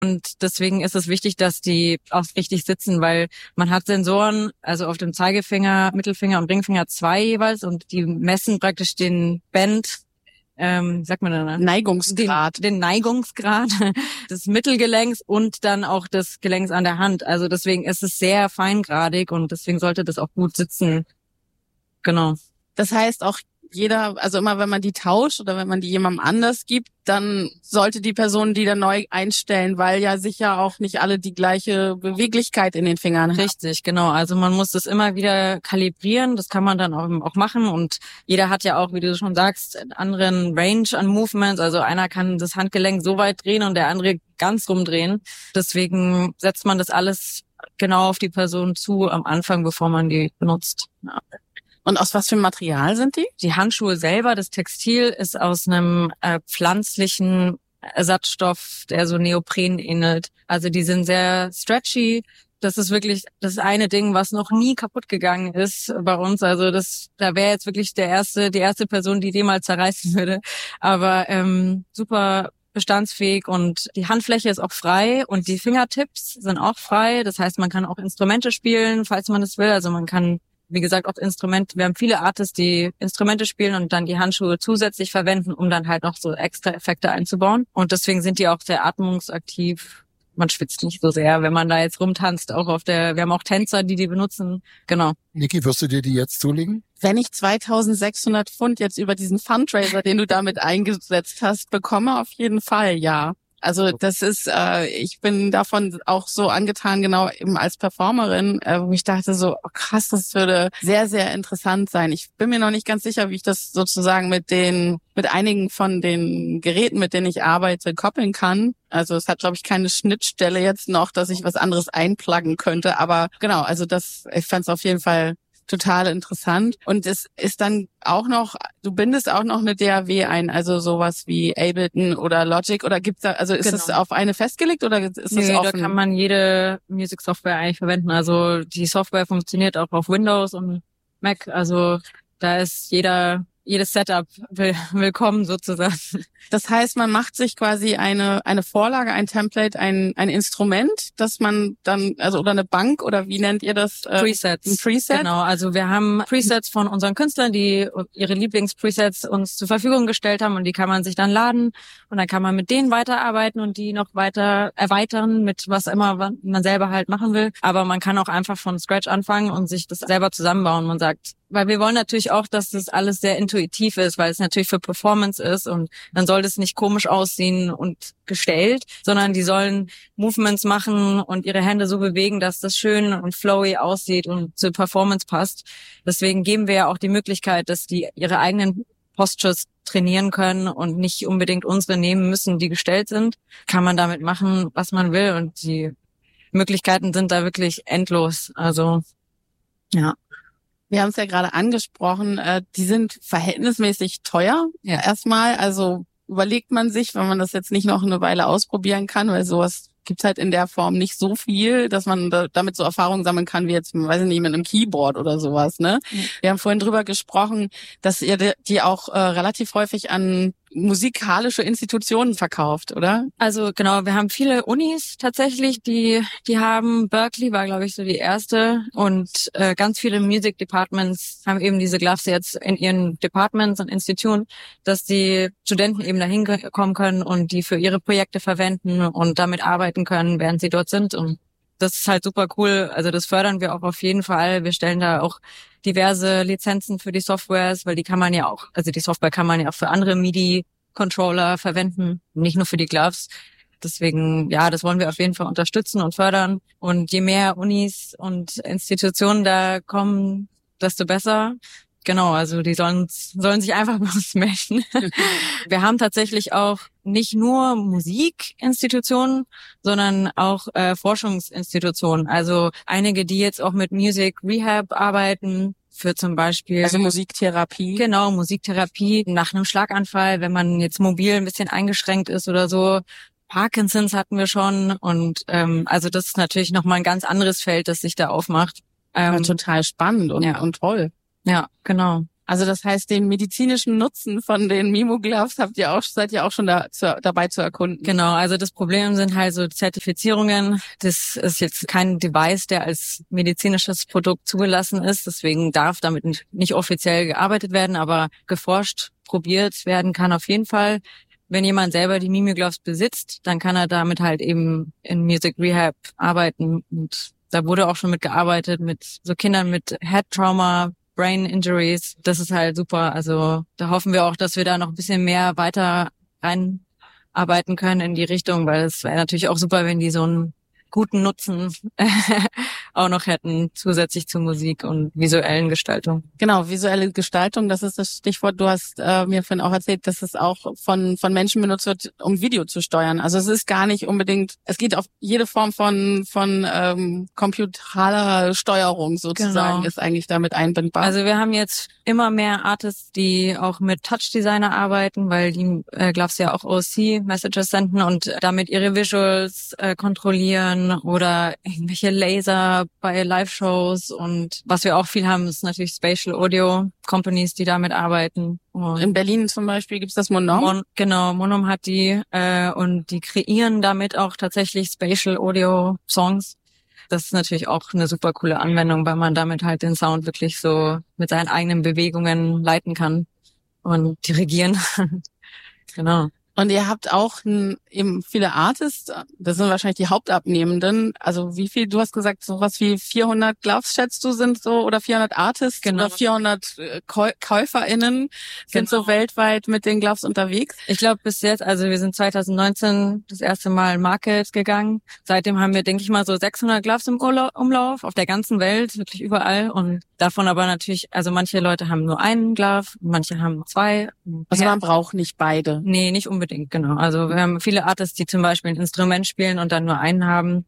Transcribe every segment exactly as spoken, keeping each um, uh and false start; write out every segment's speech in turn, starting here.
Und deswegen ist es wichtig, dass die auch richtig sitzen, weil man hat Sensoren, also auf dem Zeigefinger, Mittelfinger und Ringfinger zwei jeweils, und die messen praktisch den Bend, ähm, wie sagt man denn? Neigungsgrad. Den, den Neigungsgrad des Mittelgelenks und dann auch des Gelenks an der Hand. Also deswegen ist es sehr feingradig und deswegen sollte das auch gut sitzen. Genau. Das heißt auch jeder, also immer wenn man die tauscht oder wenn man die jemandem anders gibt, dann sollte die Person die dann neu einstellen, weil ja sicher auch nicht alle die gleiche Beweglichkeit in den Fingern haben. Richtig, genau. Also man muss das immer wieder kalibrieren. Das kann man dann auch, auch machen. Und jeder hat ja auch, wie du schon sagst, einen anderen Range an Movements. Also einer kann das Handgelenk so weit drehen und der andere ganz rumdrehen. Deswegen setzt man das alles genau auf die Person zu am Anfang, bevor man die benutzt. Ja. Und aus was für einem Material sind die? Die Handschuhe selber, das Textil, ist aus einem äh, pflanzlichen Ersatzstoff, der so Neopren ähnelt. Also die sind sehr stretchy. Das ist wirklich das eine Ding, was noch nie kaputt gegangen ist bei uns. Also das, da wäre jetzt wirklich der erste, die erste Person, die den mal zerreißen würde. Aber ähm, super bestandsfähig, und die Handfläche ist auch frei und die Fingertips sind auch frei. Das heißt, man kann auch Instrumente spielen, falls man es will. Also man kann, wie gesagt, auch Instrumente. Wir haben viele Artists, die Instrumente spielen und dann die Handschuhe zusätzlich verwenden, um dann halt noch so extra Effekte einzubauen. Und deswegen sind die auch sehr atmungsaktiv. Man schwitzt nicht so sehr, wenn man da jetzt rumtanzt. Auch auf der, wir haben auch Tänzer, die die benutzen. Genau. Niki, wirst du dir die jetzt zulegen? Wenn ich zweitausendsechshundert Pfund jetzt über diesen Fundraiser, den du damit eingesetzt hast, bekomme, auf jeden Fall, ja. Also das ist, äh, ich bin davon auch so angetan, genau eben als Performerin, äh, wo ich dachte so, oh krass, das würde sehr, sehr interessant sein. Ich bin mir noch nicht ganz sicher, wie ich das sozusagen mit den, mit einigen von den Geräten, mit denen ich arbeite, koppeln kann. Also es hat, glaube ich, keine Schnittstelle jetzt noch, dass ich was anderes einpluggen könnte. Aber genau, also das, ich fand es auf jeden Fall total interessant. Und es ist dann auch noch, du bindest auch noch eine D A W ein, also sowas wie Ableton oder Logic, oder gibt's da, also ist Genau. es auf eine festgelegt oder ist es Nee, offen? da kann man jede Music-Software eigentlich verwenden. Also die Software funktioniert auch auf Windows und Mac. Also da ist jeder, jedes Setup will, willkommen sozusagen. Das heißt, man macht sich quasi eine eine Vorlage, ein Template, ein ein Instrument, das man dann, also oder eine Bank, oder wie nennt ihr das? Äh, Presets. Ein Preset? Genau, also wir haben Presets von unseren Künstlern, die ihre Lieblingspresets uns zur Verfügung gestellt haben, und die kann man sich dann laden und dann kann man mit denen weiterarbeiten und die noch weiter erweitern mit was immer man selber halt machen will. Aber man kann auch einfach von Scratch anfangen und sich das selber zusammenbauen. Man sagt, weil wir wollen natürlich auch, dass das alles sehr intuitiv ist, weil es natürlich für Performance ist, und dann soll das nicht komisch aussehen und gestellt, sondern die sollen Movements machen und ihre Hände so bewegen, dass das schön und flowy aussieht und zur Performance passt. Deswegen geben wir ja auch die Möglichkeit, dass die ihre eigenen Postures trainieren können und nicht unbedingt unsere nehmen müssen, die gestellt sind. Kann man damit machen, was man will, und die Möglichkeiten sind da wirklich endlos. Also, ja. Wir haben es ja gerade angesprochen, äh, die sind verhältnismäßig teuer. Ja. Erstmal, also überlegt man sich, wenn man das jetzt nicht noch eine Weile ausprobieren kann, weil sowas gibt's halt in der Form nicht so viel, dass man da, damit so Erfahrungen sammeln kann, wie jetzt, weiß ich nicht, mit einem Keyboard oder sowas, ne? Mhm. Wir haben vorhin drüber gesprochen, dass ihr die auch äh, relativ häufig an musikalische Institutionen verkauft, oder? Also genau, wir haben viele Unis tatsächlich, die die haben, Berkeley war, glaube ich, so die erste, und äh, ganz viele Music Departments haben eben diese Gloves jetzt in ihren Departments und Instituten, dass die Studenten eben dahin kommen können und die für ihre Projekte verwenden und damit arbeiten können, während sie dort sind. Und das ist halt super cool. Also das fördern wir auch auf jeden Fall. Wir stellen da auch diverse Lizenzen für die Softwares, weil die kann man ja auch, also die Software kann man ja auch für andere MIDI-Controller verwenden, nicht nur für die Gloves. Deswegen, ja, das wollen wir auf jeden Fall unterstützen und fördern. Und je mehr Unis und Institutionen da kommen, desto besser. Genau, also die sollen sollen sich einfach bei uns melden. Wir haben tatsächlich auch nicht nur Musikinstitutionen, sondern auch äh, Forschungsinstitutionen. Also einige, die jetzt auch mit Music Rehab arbeiten, für zum Beispiel... Also Musiktherapie. Genau, Musiktherapie nach einem Schlaganfall, wenn man jetzt mobil ein bisschen eingeschränkt ist oder so. Parkinsons hatten wir schon, und ähm, also das ist natürlich nochmal ein ganz anderes Feld, das sich da aufmacht. Ähm, ja, total spannend und, ja. und toll. Ja, genau. Also das heißt, den medizinischen Nutzen von den Mimo Gloves habt ihr auch, seid ihr auch schon da, zu, dabei zu erkunden. Genau, also das Problem sind halt so Zertifizierungen. Das ist jetzt kein Device, der als medizinisches Produkt zugelassen ist. Deswegen darf damit nicht, nicht offiziell gearbeitet werden, aber geforscht, probiert werden kann auf jeden Fall. Wenn jemand selber die Mimo Gloves besitzt, dann kann er damit halt eben in Music Rehab arbeiten. Und da wurde auch schon mitgearbeitet mit so Kindern mit Head Trauma, Brain Injuries. Das ist halt super. Also da hoffen wir auch, dass wir da noch ein bisschen mehr weiter reinarbeiten können in die Richtung, weil es wäre natürlich auch super, wenn die so einen guten Nutzen auch noch hätten, zusätzlich zu Musik und visuellen Gestaltung. Genau, visuelle Gestaltung, das ist das Stichwort. Du hast äh, mir vorhin auch erzählt, dass es auch von von Menschen benutzt wird, um Video zu steuern. Also es ist gar nicht unbedingt, es geht auf jede Form von von ähm, computaler Steuerung sozusagen, genau, ist eigentlich damit einbindbar. Also wir haben jetzt immer mehr Artists, die auch mit Touch Designer arbeiten, weil die äh, Gloves ja auch O C Messages senden und damit ihre Visuals äh, kontrollieren oder irgendwelche Laser bei Live-Shows. Und was wir auch viel haben, ist natürlich Spatial Audio Companies, die damit arbeiten. Und in Berlin zum Beispiel gibt's das Monom. Mon, genau, Monom hat die äh, und die kreieren damit auch tatsächlich Spatial Audio Songs. Das ist natürlich auch eine super coole Anwendung, weil man damit halt den Sound wirklich so mit seinen eigenen Bewegungen leiten kann und dirigieren. Genau. Und ihr habt auch n, eben viele Artists, das sind wahrscheinlich die Hauptabnehmenden. Also wie viel, du hast gesagt, sowas wie vierhundert Gloves schätzt du sind so, oder vierhundert Artists, genau, oder vierhundert Käu- KäuferInnen sind genau so weltweit mit den Gloves unterwegs? Ich glaube bis jetzt, also wir sind zwanzig neunzehn das erste Mal in Market gegangen. Seitdem haben wir, denke ich mal, so sechshundert Gloves im Urla- Umlauf auf der ganzen Welt, wirklich überall. Und davon aber natürlich, also manche Leute haben nur einen Glove, manche haben zwei. Also man braucht nicht beide. Nee, nicht unbedingt. Unbedingt, genau. Also wir haben viele Artists, die zum Beispiel ein Instrument spielen und dann nur einen haben.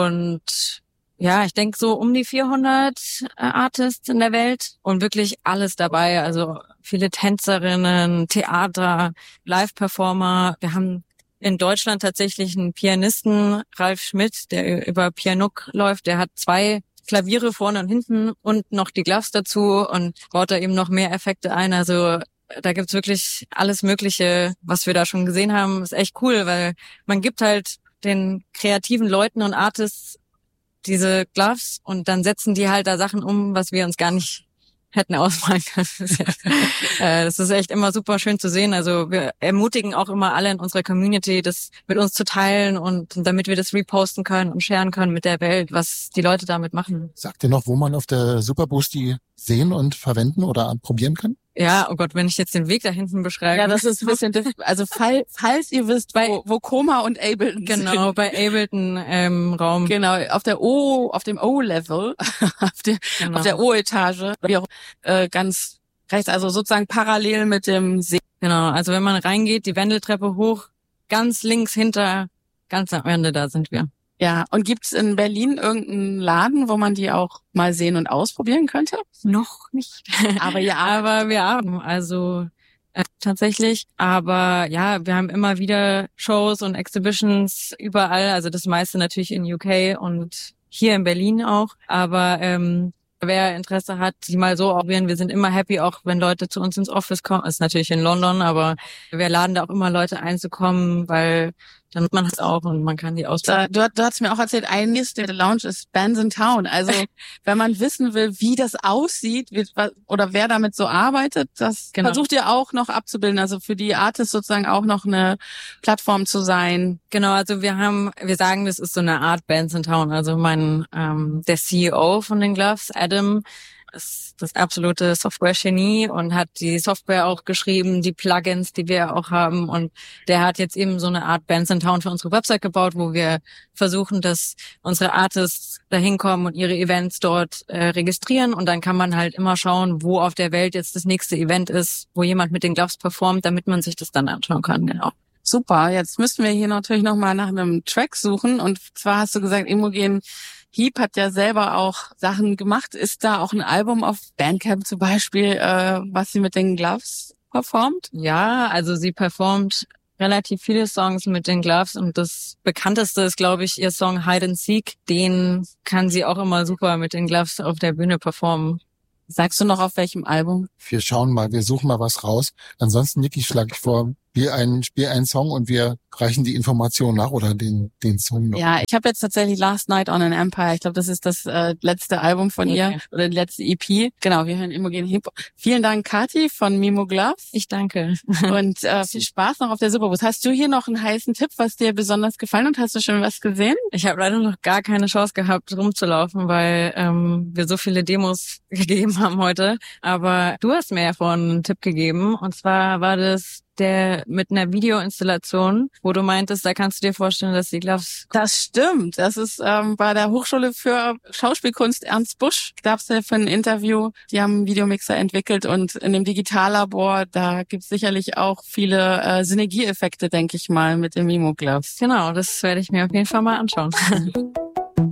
Und ja, ich denke so um die vierhundert äh, Artists in der Welt und wirklich alles dabei. Also viele Tänzerinnen, Theater, Live-Performer. Wir haben in Deutschland tatsächlich einen Pianisten, Ralf Schmidt, der über Pianook läuft. Der hat zwei Klaviere vorne und hinten und noch die Gloves dazu und baut da eben noch mehr Effekte ein. Also da gibt's wirklich alles Mögliche, was wir da schon gesehen haben. Ist echt cool, weil man gibt halt den kreativen Leuten und Artists diese Gloves und dann setzen die halt da Sachen um, was wir uns gar nicht hätten ausmalen können. Das ist, ja, äh, das ist echt immer super schön zu sehen. Also wir ermutigen auch immer alle in unserer Community, das mit uns zu teilen und damit wir das reposten können und sharen können mit der Welt, was die Leute damit machen. Sagt ihr noch, wo man auf der Superboost die sehen und verwenden oder probieren kann? Ja, oh Gott, wenn ich jetzt den Weg da hinten beschreibe. Ja, das ist ein bisschen, diff- also fall, falls ihr wisst, bei, wo, wo Koma und Ableton genau, sind. bei Ableton ähm, Raum. Genau, auf der O, auf dem O-Level, auf der, genau. auf der O-Etage, wie auch, äh, ganz rechts, also sozusagen parallel mit dem See. Genau, also wenn man reingeht, die Wendeltreppe hoch, ganz links hinter, ganz am Ende, da sind wir. Ja, und gibt's in Berlin irgendeinen Laden, wo man die auch mal sehen und ausprobieren könnte? Noch nicht. Aber ja, aber wir haben also äh, tatsächlich. Aber ja, wir haben immer wieder Shows und Exhibitions überall. Also das meiste natürlich in U K und hier in Berlin auch. Aber ähm, wer Interesse hat, die mal so ausprobieren, wir sind immer happy, auch wenn Leute zu uns ins Office kommen. Ist natürlich in London, aber wir laden da auch immer Leute einzukommen, weil dann hat man es auch und man kann die ausprobieren. Du, du hast mir auch erzählt, eines der Lounge ist Bands in Town. Also wenn man wissen will, wie das aussieht wie, oder wer damit so arbeitet, das genau. versucht ihr auch noch abzubilden. Also für die Artists sozusagen auch noch eine Plattform zu sein. Genau, also wir haben, wir sagen, das ist so eine Art Bands in Town. Also mein ähm, der C E O von den Gloves, Adam, ist das absolute Software-Genie und hat die Software auch geschrieben, die Plugins, die wir auch haben. Und der hat jetzt eben so eine Art Bands in Town für unsere Website gebaut, wo wir versuchen, dass unsere Artists da hinkommen und ihre Events dort äh, registrieren. Und dann kann man halt immer schauen, wo auf der Welt jetzt das nächste Event ist, wo jemand mit den Gloves performt, damit man sich das dann anschauen kann. Genau. Super, jetzt müssten wir hier natürlich nochmal nach einem Track suchen. Und zwar hast du gesagt, Imogen Heap hat ja selber auch Sachen gemacht. Ist da auch ein Album auf Bandcamp zum Beispiel, äh, was sie mit den Gloves performt? Ja, also sie performt relativ viele Songs mit den Gloves und das bekannteste ist, glaube ich, ihr Song Hide and Seek. Den kann sie auch immer super mit den Gloves auf der Bühne performen. Sagst du noch auf welchem Album? Wir schauen mal, wir suchen mal was raus. Ansonsten, Niki, schlage ich vor, spiel einen, spiel einen Song und wir reichen die Information nach oder den, den Song noch. Ja, ich habe jetzt tatsächlich Last Night on an Empire. Ich glaube, das ist das äh, letzte Album von ihr Okay. oder die letzte E P. Genau, wir hören Imogen Hip-Hop. Vielen Dank, Kathi von Mimo Gloves. Ich danke. Und äh, viel Spaß noch auf der Superboost. Hast du hier noch einen heißen Tipp, was dir besonders gefallen hat? Hast du schon was gesehen? Ich habe leider noch gar keine Chance gehabt, rumzulaufen, weil ähm, wir so viele Demos gegeben haben heute. Aber du hast mir ja vorhin einen Tipp gegeben. Und zwar war das der mit einer Videoinstallation, wo du meintest, da kannst du dir vorstellen, dass die Gloves... Das stimmt. Das ist ähm, bei der Hochschule für Schauspielkunst Ernst Busch. Gab's ja für ein Interview. Die haben einen Videomixer entwickelt und in dem Digitallabor, da gibt's sicherlich auch viele äh, Synergieeffekte, denke ich mal, mit dem Mimo Gloves. Genau, das werde ich mir auf jeden Fall mal anschauen.